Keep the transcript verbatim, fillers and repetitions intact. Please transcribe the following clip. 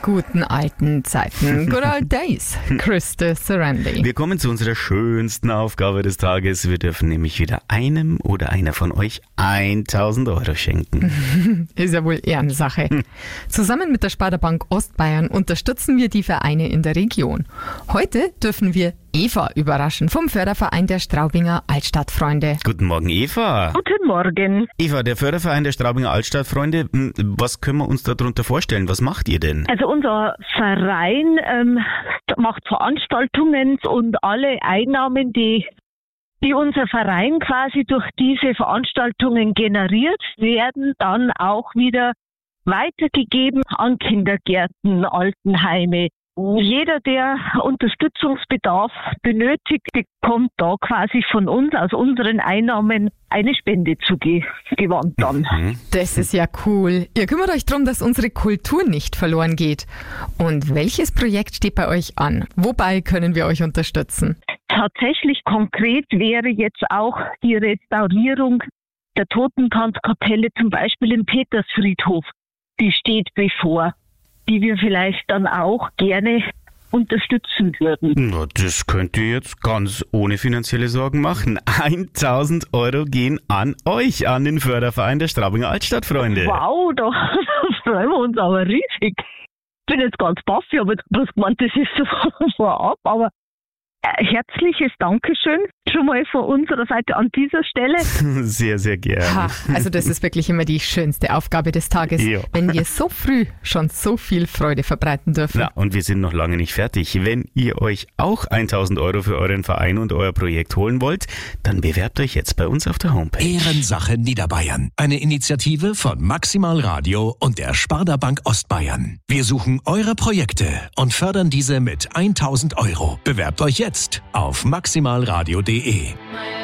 guten alten Zeiten. Good old days. Christa Sarandi. Wir kommen zu unserer schönsten Aufgabe des Tages. Wir dürfen nämlich wieder einem oder einer von euch tausend Euro schenken. Ist ja wohl Ehrensache. Hm. Zusammen mit der Sparda-Bank Ostbayern unterstützen wir die Vereine in der Region. Heute dürfen wir Eva überraschen vom Förderverein der Straubinger Altstadtfreunde. Guten Morgen, Eva. Guten Morgen. Eva, der Förderverein der Straubinger Altstadtfreunde, was können wir uns darunter vorstellen? Was macht ihr denn? Also unser Verein ähm, macht Veranstaltungen und alle Einnahmen, die, die unser Verein quasi durch diese Veranstaltungen generiert, werden dann auch wieder weitergegeben an Kindergärten, Altenheime. Jeder, der Unterstützungsbedarf benötigt, bekommt da quasi von uns, aus unseren Einnahmen, eine Spende zugewandt dann. Das ist ja cool. Ihr kümmert euch darum, dass unsere Kultur nicht verloren geht. Und welches Projekt steht bei euch an? Wobei können wir euch unterstützen? Tatsächlich konkret wäre jetzt auch die Restaurierung der Totentanzkapelle, zum Beispiel im Petersfriedhof. Die steht bevor, die wir vielleicht dann auch gerne unterstützen würden. Na, das könnt ihr jetzt ganz ohne finanzielle Sorgen machen. tausend Euro gehen an euch, an den Förderverein der Straubinger Altstadtfreunde. Wow, da freuen wir uns aber riesig. Ich bin jetzt ganz baff, ich habe jetzt bloß gemeint, das ist so vorab, aber herzliches Dankeschön schon mal von unserer Seite an dieser Stelle. Sehr, sehr gerne. Ha, also das ist wirklich immer die schönste Aufgabe des Tages, ja. wenn wir so früh schon so viel Freude verbreiten dürfen. Na, und wir sind noch lange nicht fertig. Wenn ihr euch auch tausend Euro für euren Verein und euer Projekt holen wollt, dann bewerbt euch jetzt bei uns auf der Homepage. Ehrensache Niederbayern. Eine Initiative von Maximal Radio und der Sparda Bank Ostbayern. Wir suchen eure Projekte und fördern diese mit tausend Euro. Bewerbt euch jetzt auf maximalradio punkt de.